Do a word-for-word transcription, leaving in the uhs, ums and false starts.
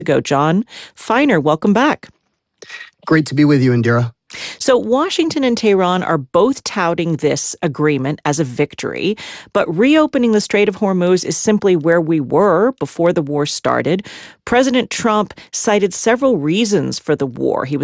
ago. John Feiner, welcome back. Great to be with you, Indira. So Washington and Tehran are both touting this agreement as a victory, but reopening the Strait of Hormuz is simply where we were before the war started. President Trump cited several reasons for the war. He was